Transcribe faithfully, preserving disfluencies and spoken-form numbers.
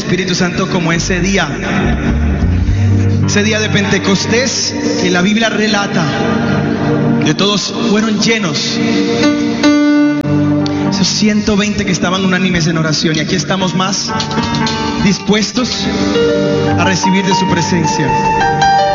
Espíritu Santo como ese día, ese día de Pentecostés que la Biblia relata, que todos fueron llenos. Esos ciento veinte que estaban unánimes en oración, y aquí estamos más dispuestos a recibir de su presencia.